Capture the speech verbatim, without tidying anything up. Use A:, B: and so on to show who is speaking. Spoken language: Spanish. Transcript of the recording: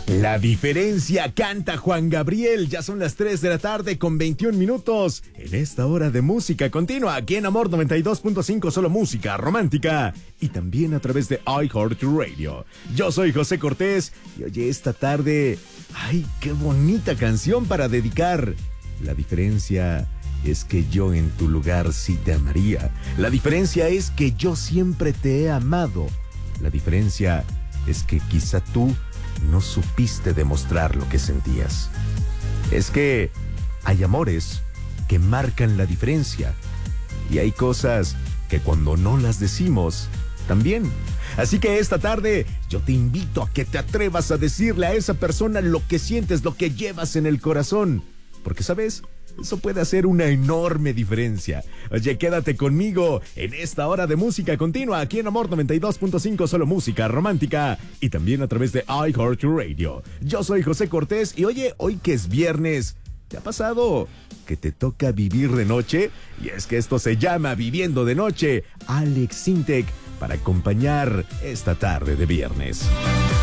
A: La diferencia canta Juan Gabriel. Ya son las tres de la tarde con veintiún minutos. En esta hora de música continua, aquí en Amor noventa y dos punto cinco, solo música romántica. Y también a través de iHeartRadio. Yo soy José Cortés y oye, esta tarde, ¡ay, qué bonita canción para dedicar! La diferencia es que yo en tu lugar sí te amaría. La diferencia es que yo siempre te he amado. La diferencia es que quizá tú no supiste demostrar lo que sentías. Es que hay amores que marcan la diferencia y hay cosas que cuando no las decimos, también. Así que esta tarde yo te invito a que te atrevas a decirle a esa persona lo que sientes, lo que llevas en el corazón. Porque, ¿sabes? Eso puede hacer una enorme diferencia. Oye, quédate conmigo en esta hora de música continua aquí en Amor noventa y dos punto cinco, solo música romántica y también a través de iHeartRadio. Yo soy José Cortés y oye, hoy que es viernes, ¿te ha pasado que te toca vivir de noche? Y es que esto se llama Viviendo de Noche. Alex Sintek para acompañar esta tarde de viernes.